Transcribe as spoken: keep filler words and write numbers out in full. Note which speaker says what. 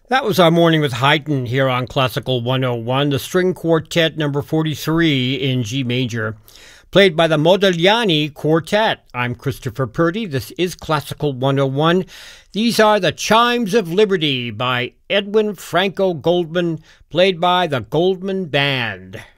Speaker 1: That was our morning with Haydn here on Classical one oh one, the string quartet number forty-three in G major, played by the Modigliani Quartet. I'm Christopher Purdy. This is Classical one oh one. These are the Chimes of Liberty by Edwin Franco Goldman, played by the Goldman Band.